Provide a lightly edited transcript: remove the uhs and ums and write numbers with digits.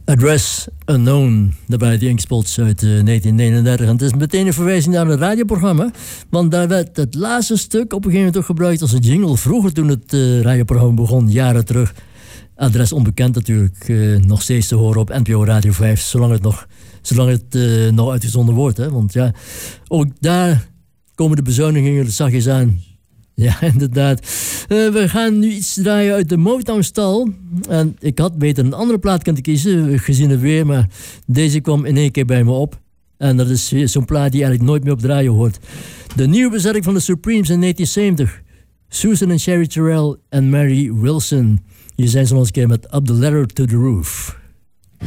Address Unknown, daarbij de Inkspots uit 1939. En het is meteen een verwijzing naar het radioprogramma. Want daar werd het laatste stuk op een gegeven moment ook gebruikt als een jingle. Vroeger toen het radioprogramma begon, jaren terug. Adres onbekend natuurlijk, nog steeds te horen op NPO Radio 5. Zolang het nog uitgezonden wordt. Hè? Want ja, ook daar komen de bezuinigingen er zachtjes aan. Ja, inderdaad. We gaan nu iets draaien uit de Motown-stal. En ik had beter een andere plaat kunnen kiezen, gezien het weer. Maar deze kwam in één keer bij me op. En dat is zo'n plaat die eigenlijk nooit meer op de radio hoort. De nieuwe bezetting van de Supremes in 1970. Susan en Sherry Terrell en Mary Wilson. Hier zijn ze nog eens een keer met Up the Ladder to the Roof.